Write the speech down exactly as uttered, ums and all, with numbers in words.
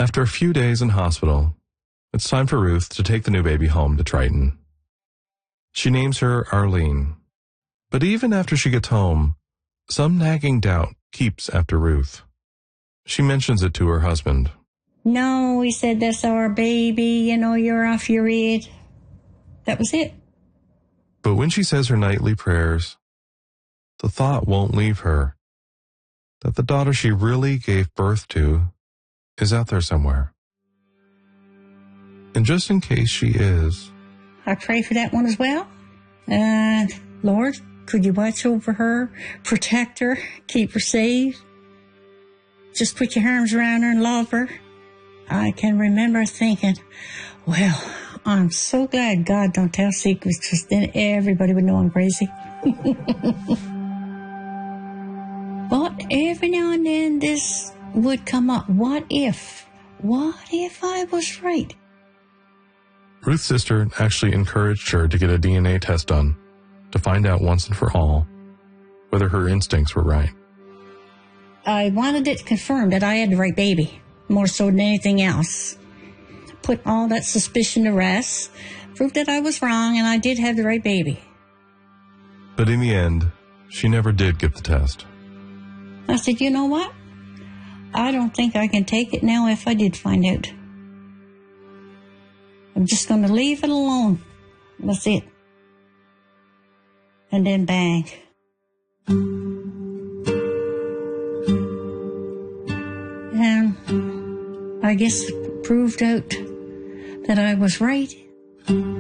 After a few days in hospital, it's time for Ruth to take the new baby home to Triton. She names her Arlene. But even after she gets home, some nagging doubt keeps after Ruth. She mentions it to her husband. No, he said, that's our baby, you know, you're off your head. That was it. But when she says her nightly prayers, the thought won't leave her that the daughter she really gave birth to is out there somewhere. And just in case she is, I pray for that one as well. Uh, Lord, could you watch over her, protect her, keep her safe? Just put your arms around her and love her. I can remember thinking, well, I'm so glad God don't tell secrets, because then everybody would know I'm crazy. But every now and then this would come up. What if? What if I was right? Ruth's sister actually encouraged her to get a D N A test done to find out once and for all whether her instincts were right. I wanted it confirmed that I had the right baby, more so than anything else. Put all that suspicion to rest, proved that I was wrong, and I did have the right baby. But in the end, she never did get the test. I said, you know what? I don't think I can take it now if I did find out. I'm just going to leave it alone. That's it. And then bang. And I guess it proved out that I was right.